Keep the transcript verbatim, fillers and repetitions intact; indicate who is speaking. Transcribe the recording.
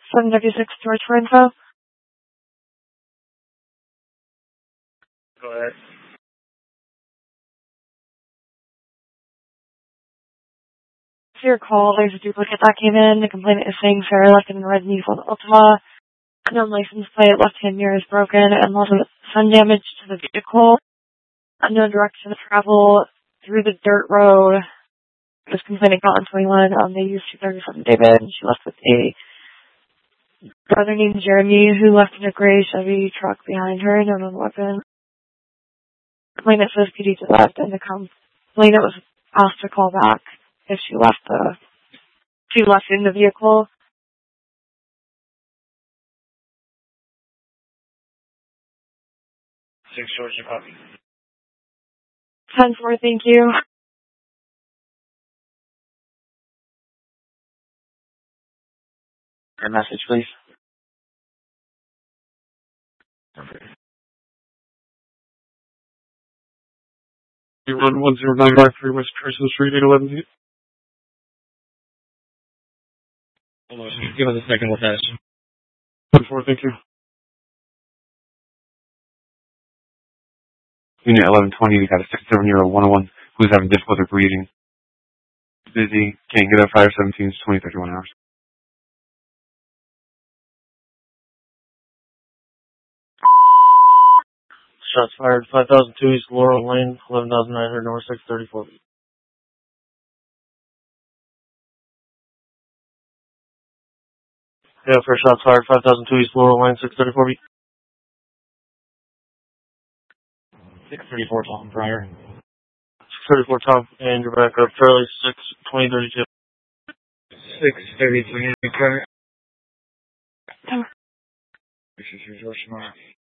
Speaker 1: seven W six George for info.
Speaker 2: Go ahead.
Speaker 1: To your call, there's a duplicate that came in. The complainant is saying Sarah left in red Nissan Altima. No license plate, left-hand mirror is broken, and lots of sun damage to the vehicle. No direction of travel through the dirt road. This complainant got on twenty-one. Um, they used two thirty-seven David, and she left with a brother named Jeremy, who left in a gray Chevy truck behind her, no known weapon. Complainant says P D to left, and the complainant was asked to call back if she left the, she left in the vehicle.
Speaker 2: Six Georgia copy.
Speaker 1: ten four, thank you.
Speaker 2: Your message, please. Okay. You run one zero nine five three West Carson Street, eight eleven feet. Hold on, give us a second, we'll pass. ten four, thank you. Unit eleven twenty, we got a sixty-seven-year-old one oh one who's having difficulty breathing. Busy, can't get up, fire seventeen, twenty, thirty-one hours. Shots fired, five thousand two East Laurel Lane, eleven thousand nine hundred North six thirty-four. Yeah, first shots fired, five thousand two East Laurel Lane, six thirty-four feet. six thirty-four Tom Prior. six thirty-four Tom, and you're back up, Charlie, six twenty thirty-two. six thirty-three Prior.
Speaker 1: Tom.
Speaker 2: This is your George Smart.